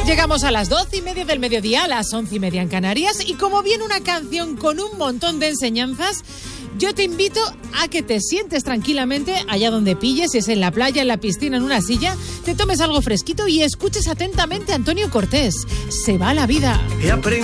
Llegamos a las 12:30 del mediodía, a las 11:30 en Canarias, y como viene una canción con un montón de enseñanzas, yo te invito a que te sientes tranquilamente allá donde pilles, si es en la playa, en la piscina, en una silla, te tomes algo fresquito y escuches atentamente a Antonio Cortés. Se va la vida.